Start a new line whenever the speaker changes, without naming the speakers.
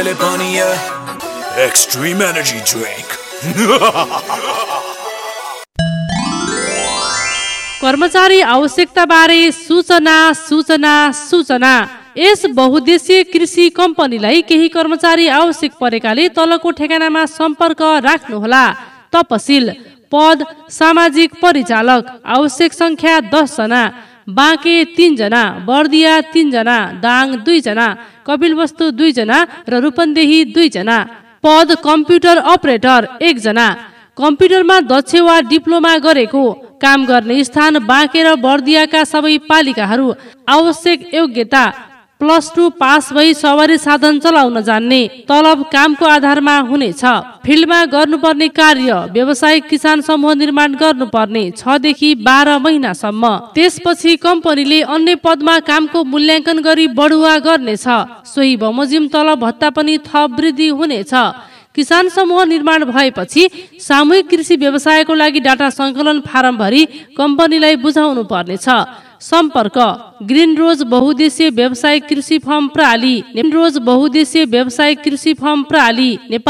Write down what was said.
Extreme energy drink.
कर्मचारी आवश्यकताबारे सूचना सूचना सूचना। यस बहुद्देश्य कृषि कम्पनीलाई केही कर्मचारी आवश्यक परेकाले तलको ठेगानामा सम्पर्क राख्नुहोला। तपसिल पद सामाजिक परिचालक, आवश्यक संख्या 10 जना, बाँके 3 जना, बर्दिया 3 जना, दाङ 2 जना, कपिलवस्तु 2 जना र रूपन्देही 2 जना। पद कम्प्युटर अपरेटर 1 जना, कम्प्युटरमा दक्ष वा डिप्लोमा गरेको। काम गर्ने स्थान बाँके र बर्दियाका सबै पालिकाहरू। आवश्यक योग्यता +2 पास भई सवारी साधन चलाउन जान्ने। तलब कामको आधारमा हुनेछ। फिल्डमा गर्नुपर्ने कार्य व्यावसायिक किसान समूह निर्माण गर्नुपर्ने 6 देखि 12 महिनासम्म। त्यसपछि कम्पनीले अन्य पदमा कामको मूल्याङ्कन गरी बढुवा गर्नेछ। सोही बमोजिम तलब भत्ता पनि थप वृद्धि हुनेछ। किसान समूह निर्माण भएपछि सामूहिक कृषि व्यवसायको लागि डाटा सङ्कलन फारम भरी कम्पनीलाई बुझाउनु पर्नेछ। सम्पर्क ग्रिन रोज बहुद्देश्य व्यावसायिक कृषि फर्म प्राली, ग्रिन रोज बहुद्देश्य व्यावसायिक कृषि फर्म प्राली, नेपाल।